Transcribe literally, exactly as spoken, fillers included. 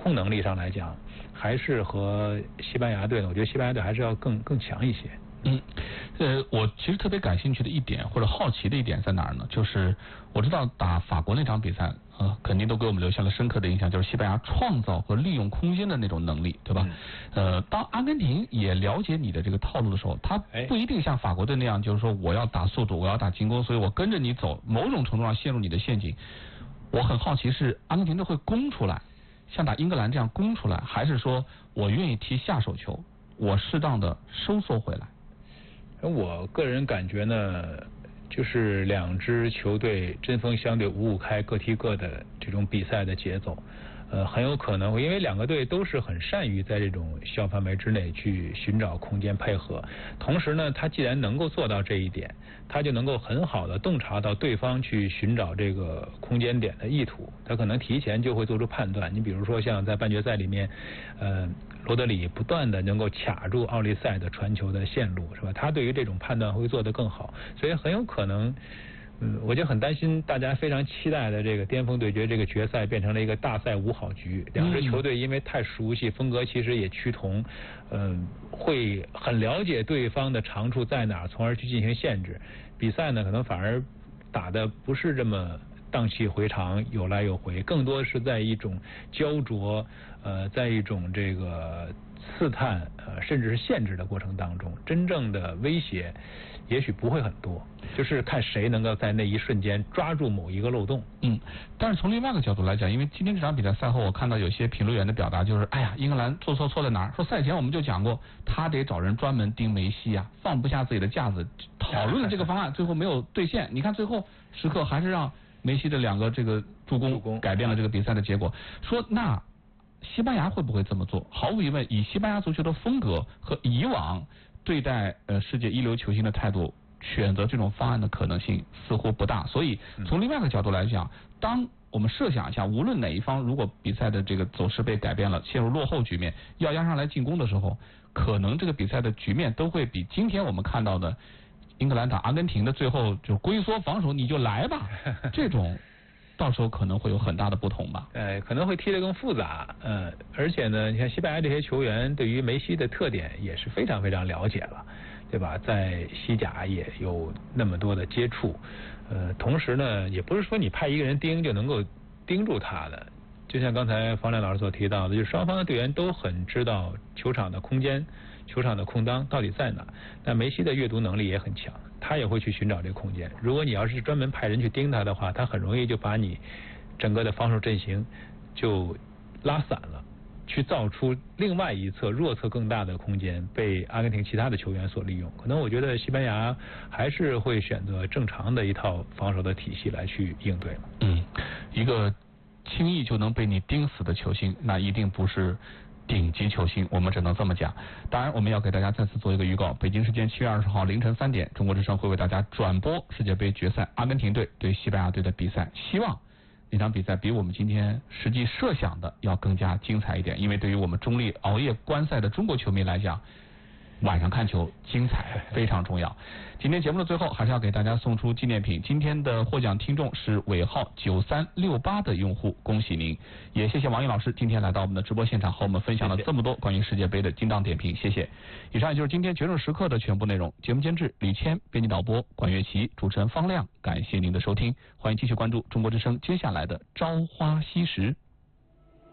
控能力上来讲，还是和西班牙队呢，我觉得西班牙队还是要更更强一些。 嗯，呃，我其实特别感兴趣的一点或者好奇的一点在哪儿呢？就是我知道打法国那场比赛，呃，肯定都给我们留下了深刻的印象，就是西班牙创造和利用空间的那种能力，对吧？嗯、呃，当阿根廷也了解你的这个套路的时候，他不一定像法国队那样，就是说我要打速度，我要打进攻，所以我跟着你走，某种程度上陷入你的陷阱。我很好奇是阿根廷队会攻出来，像打英格兰这样攻出来，还是说我愿意踢下手球，我适当的收缩回来？ 我个人感觉呢，就是两支球队针锋相对、五五开、各踢各的这种比赛的节奏，呃，很有可能会因为两个队都是很善于在这种小范围之内去寻找空间配合，同时呢，他既然能够做到这一点，他就能够很好的洞察到对方去寻找这个空间点的意图，他可能提前就会做出判断。你比如说像在半决赛里面，呃。罗德里不断的能够卡住奥利塞的传球的线路，是吧？他对于这种判断会做得更好，所以很有可能，嗯，我就很担心大家非常期待的这个巅峰对决这个决赛变成了一个大赛五好局，两支球队因为太熟悉，风格其实也趋同，嗯，会很了解对方的长处在哪儿，从而去进行限制。比赛呢，可能反而打的不是这么荡气回肠，有来有回，更多是在一种焦灼，呃，在一种这个刺探，呃，甚至是限制的过程当中，真正的威胁也许不会很多，就是看谁能够在那一瞬间抓住某一个漏洞。 嗯，但是从另外一个角度来讲，因为今天这场比赛赛后，我看到有些评论员的表达就是，哎呀，英格兰做错错在哪儿？说赛前我们就讲过，他得找人专门盯梅西啊，放不下自己的架子，讨论的这个方案最后没有兑现。你看最后时刻还是让梅西的两个这个助攻改变了这个比赛的结果。说那西班牙会不会这么做？毫无疑问，以西班牙足球的风格和以往对待呃世界一流球星的态度，选择这种方案的可能性似乎不大。所以从另外一个角度来讲，当我们设想一下，无论哪一方如果比赛的这个走势被改变了，陷入落后局面，要压上来进攻的时候，可能这个比赛的局面都会比今天我们看到的英格兰打阿根廷的最后就龟缩防守，你就来吧，这种到时候可能会有很大的不同吧。 呃，可能会踢得更复杂，呃，而且呢，你看西班牙这些球员对于梅西的特点也是非常非常了解了，对吧？在西甲也有那么多的接触，呃，同时呢，也不是说你派一个人盯就能够盯住他的。就像刚才方亮老师所提到的，就是双方的队员都很知道球场的空间、球场的空当到底在哪。那梅西的阅读能力也很强，他也会去寻找这个空间。如果你要是专门派人去盯他的话，他很容易就把你整个的防守阵型就拉散了，去造出另外一侧弱侧更大的空间，被阿根廷其他的球员所利用。可能我觉得西班牙还是会选择正常的一套防守的体系来去应对了。 嗯，一个轻易就能被你盯死的球星，那一定不是顶级球星，我们只能这么讲。当然我们要给大家再次做一个预告，北京时间七月二十号凌晨三点，中国之声会为大家转播世界杯决赛阿根廷队对西班牙队的比赛，希望那场比赛比我们今天实际设想的要更加精彩一点，因为对于我们中立熬夜观赛的中国球迷来讲，晚上看球精彩非常重要。今天节目的最后还是要给大家送出纪念品，今天的获奖听众是尾号九三六八的用户，恭喜您！也谢谢王毅老师今天来到我们的直播现场，和我们分享了这么多关于世界杯的精当点评，谢谢。以上就是今天决胜时刻的全部内容，节目监制李谦，编辑导播管乐琪，主持人方亮，感谢您的收听，欢迎继续关注中国之声接下来的朝花夕拾。